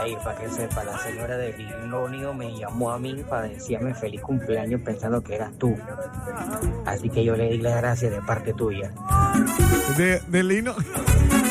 Ahí, para que sepa, la señora de Biglonio me llamó a mí para decirme feliz cumpleaños pensando que eras tú. Así que yo le di las gracias de parte tuya. De Lino.